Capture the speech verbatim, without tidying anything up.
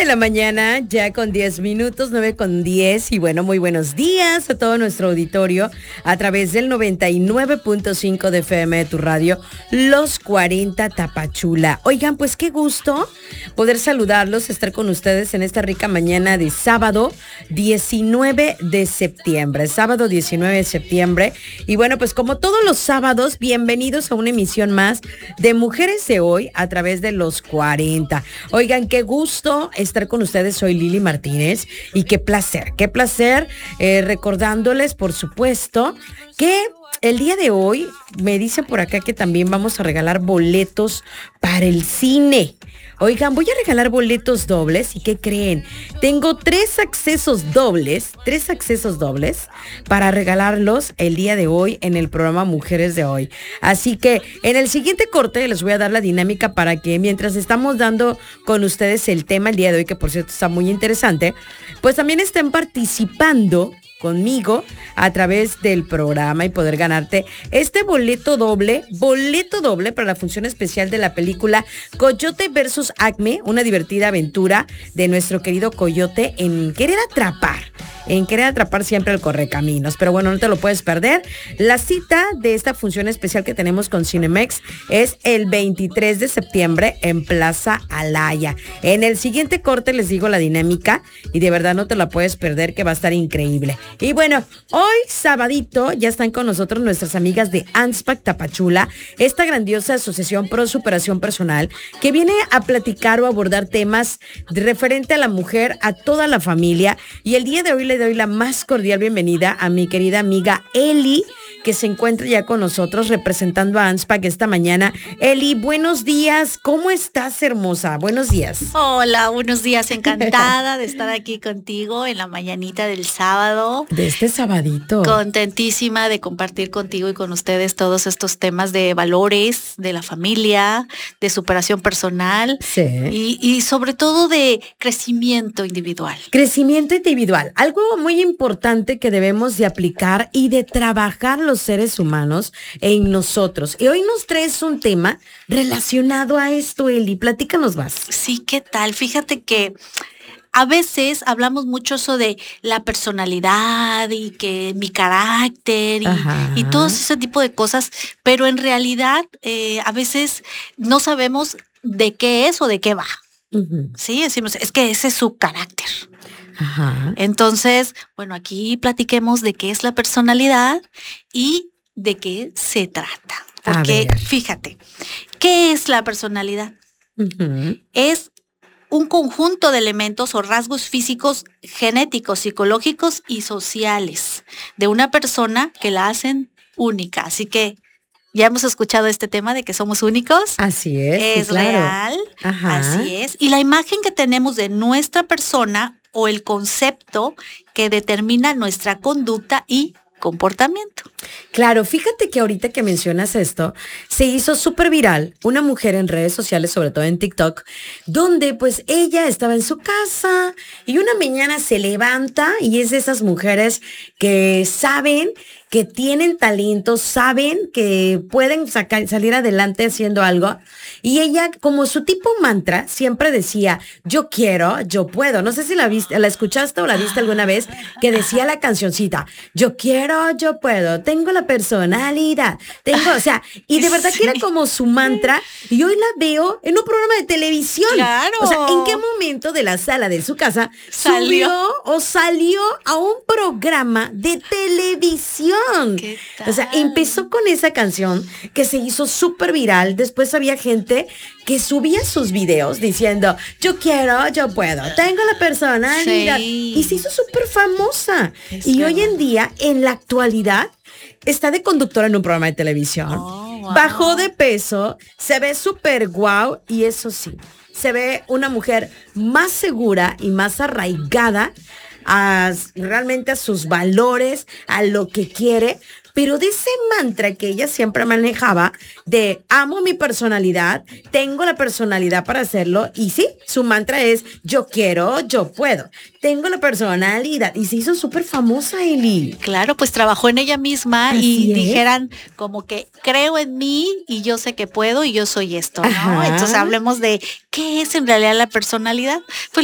de la mañana, ya con diez minutos, nueve con diez. Y bueno, muy buenos días a todo nuestro auditorio a través del noventa y nueve punto cinco de F M de tu radio, Los cuarenta Tapachula. Oigan, pues qué gusto poder saludarlos, estar con ustedes en esta rica mañana de sábado diecinueve de septiembre. Sábado diecinueve de septiembre. Y bueno, pues como todos los sábados, bienvenidos a una emisión más de Mujeres de Hoy a través de Los cuarenta. Oigan, qué gusto estar con ustedes. Soy Lili Martínez y qué placer, qué placer eh, recordándoles, por supuesto, que el día de hoy me dicen por acá que también vamos a regalar boletos para el cine. Oigan, voy a regalar boletos dobles. ¿Y qué creen? Tengo tres accesos dobles, tres accesos dobles para regalarlos el día de hoy en el programa Mujeres de Hoy. Así que en el siguiente corte les voy a dar la dinámica para que mientras estamos dando con ustedes el tema el día de hoy, que por cierto está muy interesante, pues también estén participando conmigo a través del programa y poder ganarte este boleto doble, boleto doble para la función especial de la película Coyote versus Acme, una divertida aventura de nuestro querido Coyote en querer atrapar, en querer atrapar siempre el correcaminos. Pero bueno, no te lo puedes perder. La cita de esta función especial que tenemos con Cinemex es el veintitrés de septiembre en Plaza Alaya. En el siguiente corte les digo la dinámica y de verdad no te la puedes perder, que va a estar increíble. Y bueno, hoy sabadito ya están con nosotros nuestras amigas de ANSPAC Tapachula, esta grandiosa asociación pro superación personal que viene a platicar o abordar temas de referente a la mujer, a toda la familia. Y el día de hoy le doy la más cordial bienvenida a mi querida amiga Eli, que se encuentra ya con nosotros representando a ANSPAC esta mañana. Eli, buenos días. ¿Cómo estás, hermosa? Buenos días. Hola, buenos días. Encantada de estar aquí contigo en la mañanita del sábado. De este sabadito. Contentísima de compartir contigo y con ustedes todos estos temas de valores, de la familia, de superación personal. Sí. Y, y sobre todo de crecimiento individual. Crecimiento individual. Algo muy importante que debemos de aplicar y de trabajar los seres humanos en nosotros. Y hoy nos traes un tema relacionado a esto, Eli. Platícanos más. Sí, ¿qué tal? Fíjate que a veces hablamos mucho eso de la personalidad y que mi carácter y, y todo ese tipo de cosas, pero en realidad eh, a veces no sabemos de qué es o de qué va. Uh-huh. Sí, decimos, es que ese es su carácter. Ajá. Entonces, bueno, aquí platiquemos de qué es la personalidad y de qué se trata. Porque fíjate, ¿qué es la personalidad? Uh-huh. Es un conjunto de elementos o rasgos físicos, genéticos, psicológicos y sociales de una persona que la hacen única. Así que ya hemos escuchado este tema de que somos únicos. Así es. Es sí, claro. real. Ajá. Así es. Y la imagen que tenemos de nuestra persona o el concepto que determina nuestra conducta y comportamiento. Claro, fíjate que ahorita que mencionas esto, se hizo súper viral una mujer en redes sociales, sobre todo en TikTok, donde pues ella estaba en su casa y una mañana se levanta y es de esas mujeres que saben que tienen talento, saben que pueden sacar, salir adelante haciendo algo. Y ella, como su tipo mantra, siempre decía, yo quiero, yo puedo. No sé si la viste, la escuchaste o la viste alguna vez, que decía la cancioncita, yo quiero, yo puedo, tengo la personalidad, tengo, o sea, y de verdad sí. que era como su mantra. Y hoy la veo en un programa de televisión. Claro. O sea, ¿en qué momento de la sala de su casa salió subió o salió a un programa de televisión? O sea, empezó con esa canción que se hizo súper viral. Después había gente que subía sus videos diciendo, yo quiero, yo puedo, tengo la personalidad. Sí. Y se hizo súper famosa. Es y verdad. Hoy en día, en la actualidad, está de conductora en un programa de televisión. Oh, wow. Bajó de peso, se ve súper guau y eso sí, se ve una mujer más segura y más arraigada a realmente a sus valores, a lo que quiere, pero de ese mantra que ella siempre manejaba de amo mi personalidad, tengo la personalidad para hacerlo, y sí, su mantra es yo quiero, yo puedo, tengo la personalidad, y se hizo súper famosa, Eli. Claro, pues trabajó en ella misma. Así y es. Dijeran como que creo en mí y yo sé que puedo y yo soy esto, ¿no? Ajá. Entonces hablemos de qué es en realidad la personalidad. Pues